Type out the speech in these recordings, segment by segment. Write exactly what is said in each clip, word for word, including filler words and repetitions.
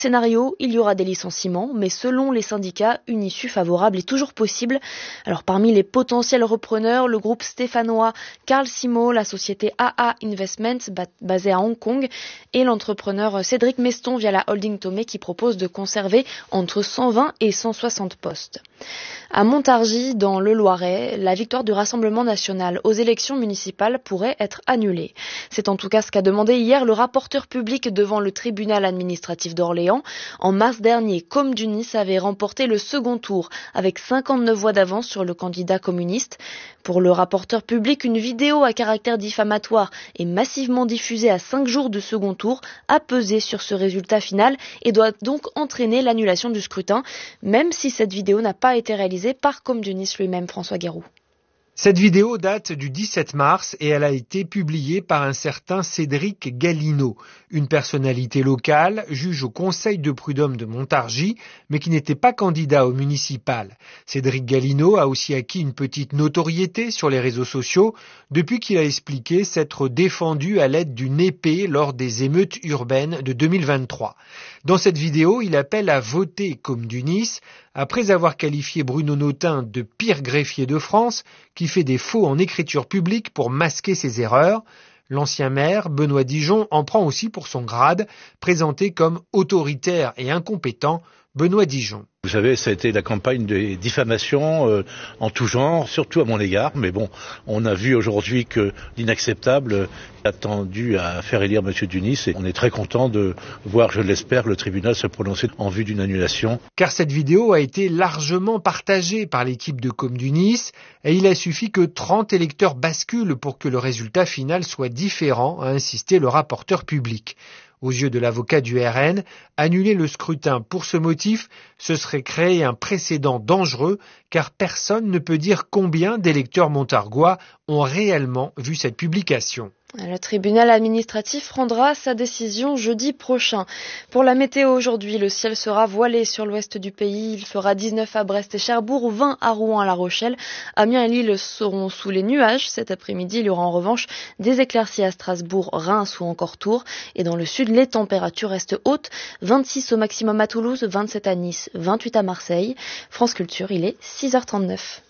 Scénario, il y aura des licenciements, mais selon les syndicats, une issue favorable est toujours possible. Alors parmi les potentiels repreneurs, le groupe stéphanois Carl Simo, la société A A Investments basée à Hong Kong et l'entrepreneur Cédric Meston via la holding Tomé qui propose de conserver entre cent vingt et cent soixante postes. À Montargis, dans le Loiret, la victoire du Rassemblement national aux élections municipales pourrait être annulée. C'est en tout cas ce qu'a demandé hier le rapporteur public devant le tribunal administratif d'Orléans. En mars dernier, Com d'Unis avait remporté le second tour avec cinquante-neuf voix d'avance sur le candidat communiste. Pour le rapporteur public, une vidéo à caractère diffamatoire et massivement diffusée à cinq jours du second tour a pesé sur ce résultat final et doit donc entraîner l'annulation du scrutin, même si cette vidéo n'a pas été réalisée par Com d'Unis lui-même, François Guéroux. Cette vidéo date du dix-sept mars et elle a été publiée par un certain Cédric Gallino, une personnalité locale, juge au conseil de prud'homme de Montargis, mais qui n'était pas candidat au municipal. Cédric Gallino a aussi acquis une petite notoriété sur les réseaux sociaux depuis qu'il a expliqué s'être défendu à l'aide d'une épée lors des émeutes urbaines de deux mille vingt-trois. Dans cette vidéo, il appelle à voter Com d'Unis après avoir qualifié Bruno Notin de pire greffier de France qui fait des faux en écriture publique pour masquer ses erreurs. L'ancien maire, Benoît Dijon, en prend aussi pour son grade, présenté comme autoritaire et incompétent. Benoît Dijon. Vous savez, ça a été la campagne de diffamation euh, en tout genre, surtout à mon égard. Mais bon, on a vu aujourd'hui que l'inacceptable a tendu à faire élire M. d'Unis. Et on est très content de voir, je l'espère, le tribunal se prononcer en vue d'une annulation. Car cette vidéo a été largement partagée par l'équipe de Com d'Unis et il a suffi que trente électeurs basculent pour que le résultat final soit différent, a insisté le rapporteur public. Aux yeux de l'avocat du R N, annuler le scrutin pour ce motif, ce serait créer un précédent dangereux, car personne ne peut dire combien d'électeurs montargois ont réellement vu cette publication. Le tribunal administratif rendra sa décision jeudi prochain. Pour la météo aujourd'hui, le ciel sera voilé sur l'ouest du pays. Il fera dix-neuf à Brest et Cherbourg, vingt à Rouen, à La Rochelle. Amiens et Lille seront sous les nuages. Cet après-midi, il y aura en revanche des éclaircies à Strasbourg, Reims ou encore Tours. Et dans le sud, les températures restent hautes. vingt-six au maximum à Toulouse, vingt-sept à Nice, vingt-huit à Marseille. France Culture, il est six heures trente-neuf.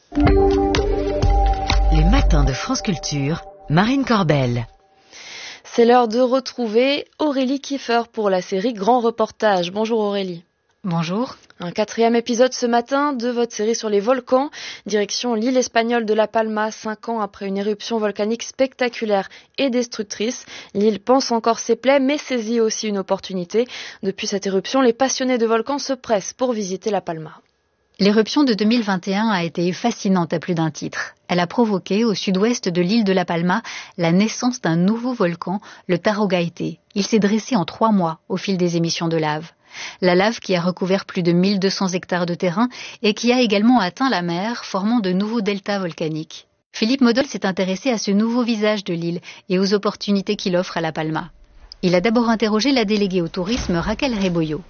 Les matins de France Culture. Marine Corbel. C'est l'heure de retrouver Aurélie Kiefer pour la série Grand Reportage. Bonjour Aurélie. Bonjour. Un quatrième épisode ce matin de votre série sur les volcans. Direction l'île espagnole de La Palma, cinq ans après une éruption volcanique spectaculaire et destructrice. L'île pense encore ses plaies, mais saisit aussi une opportunité. Depuis cette éruption, les passionnés de volcans se pressent pour visiter La Palma. L'éruption de deux mille vingt et un a été fascinante à plus d'un titre. Elle a provoqué, au sud-ouest de l'île de La Palma, la naissance d'un nouveau volcan, le Tajo Gaite. Il s'est dressé en trois mois au fil des émissions de lave. La lave qui a recouvert plus de mille deux cents hectares de terrain et qui a également atteint la mer, formant de nouveaux deltas volcaniques. Philippe Modol s'est intéressé à ce nouveau visage de l'île et aux opportunités qu'il offre à La Palma. Il a d'abord interrogé la déléguée au tourisme Raquel Rebollo.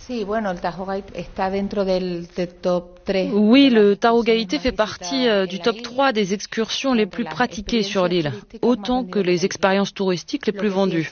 Oui, le Tajo Gaite fait partie euh, du top trois des excursions les plus pratiquées sur l'île, autant que les expériences touristiques les plus vendues.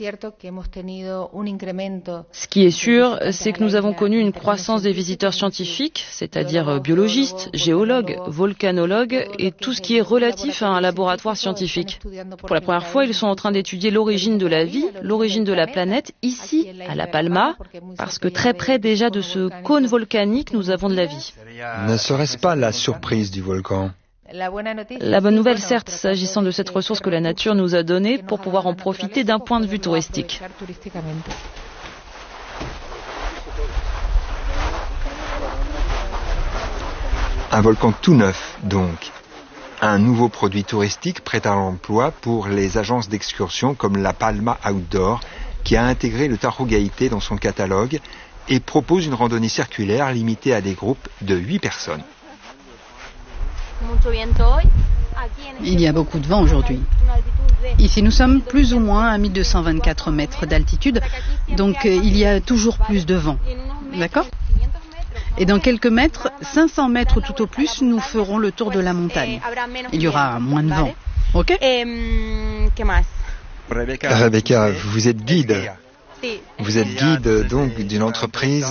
Ce qui est sûr, c'est que nous avons connu une croissance des visiteurs scientifiques, c'est-à-dire biologistes, géologues, volcanologues et tout ce qui est relatif à un laboratoire scientifique. Pour la première fois, ils sont en train d'étudier l'origine de la vie, l'origine de la planète, ici, à La Palma, parce que très près déjà de ce cône volcanique, nous avons de la vie. Ne serait-ce pas la surprise du volcan ? La bonne nouvelle, certes, s'agissant de cette ressource que la nature nous a donnée pour pouvoir en profiter d'un point de vue touristique. Un volcan tout neuf, donc. Un nouveau produit touristique prêt à l'emploi pour les agences d'excursion comme la Palma Outdoor, qui a intégré le Tajo Gaite dans son catalogue et propose une randonnée circulaire limitée à des groupes de huit personnes. Il y a beaucoup de vent aujourd'hui. Ici, nous sommes plus ou moins à mille deux cent vingt-quatre mètres d'altitude, donc euh, il y a toujours plus de vent. D'accord ? Et dans quelques mètres, cinq cents mètres tout au plus, nous ferons le tour de la montagne. Il y aura moins de vent. Ok ? Rebecca, vous êtes guide. Vous êtes guide donc d'une entreprise